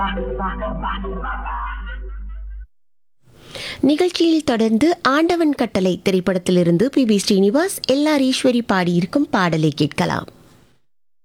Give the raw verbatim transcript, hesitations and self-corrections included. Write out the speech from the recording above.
நிகழ்ச்சியில் தொடர்ந்து ஆண்டவன் கட்டளை திரைப்படத்திலிருந்து B B Srinivas L R Eswari பாடியிருக்கும் பாடலை கேட்கலாம்.